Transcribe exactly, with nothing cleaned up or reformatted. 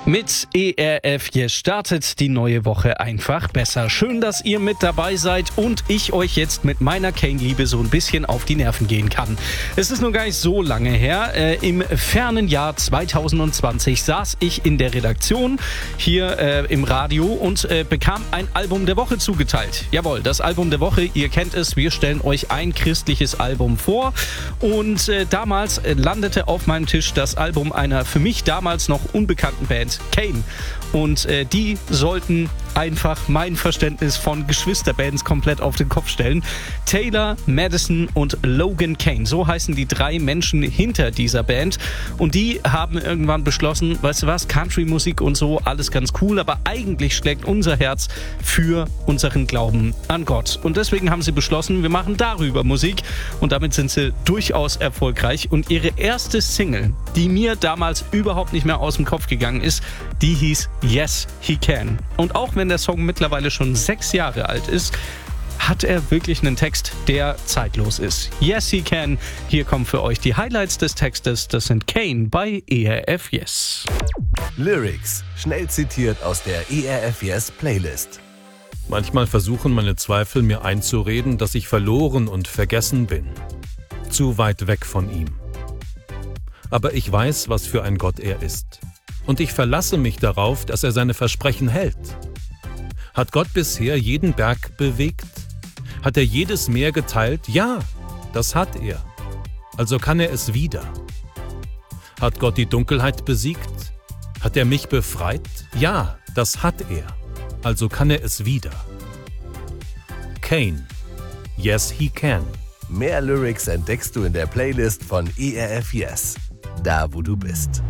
Mit E R F Yes startet die neue Woche einfach besser. Schön, dass ihr mit dabei seid und ich euch jetzt mit meiner Kane-Liebe so ein bisschen auf die Nerven gehen kann. Es ist noch gar nicht so lange her. Äh, Im fernen Jahr zwanzig zwanzig saß ich in der Redaktion hier äh, im Radio und äh, bekam ein Album der Woche zugeteilt. Jawohl, das Album der Woche, ihr kennt es, wir stellen euch ein christliches Album vor. Und äh, damals äh, landete auf meinem Tisch das Album einer für mich damals noch unbekannten Band, Kane. Und äh, die sollten einfach mein Verständnis von Geschwisterbands komplett auf den Kopf stellen. Taylor, Madison und Logan Kane, so heißen die drei Menschen hinter dieser Band. Und die haben irgendwann beschlossen, weißt du was, Country-Musik und so, alles ganz cool, aber eigentlich schlägt unser Herz für unseren Glauben an Gott. Und deswegen haben sie beschlossen, wir machen darüber Musik. Und damit sind sie durchaus erfolgreich. Und ihre erste Single, die mir damals überhaupt nicht mehr aus dem Kopf gegangen ist, die hieß Yes, He Can. Und auch wenn der Song mittlerweile schon sechs Jahre alt ist, hat er wirklich einen Text, der zeitlos ist. Yes, He Can. Hier kommen für euch die Highlights des Textes. Das sind Kane bei E R F Yes. Lyrics, schnell zitiert aus der E R F Yes Playlist. Manchmal versuchen meine Zweifel mir einzureden, dass ich verloren und vergessen bin. Zu weit weg von ihm. Aber ich weiß, was für ein Gott er ist. Und ich verlasse mich darauf, dass er seine Versprechen hält. Hat Gott bisher jeden Berg bewegt? Hat er jedes Meer geteilt? Ja, das hat er. Also kann er es wieder. Hat Gott die Dunkelheit besiegt? Hat er mich befreit? Ja, das hat er. Also kann er es wieder. Kane. Yes, He Can. Mehr Lyrics entdeckst du in der Playlist von E R F Yes. Da, wo du bist.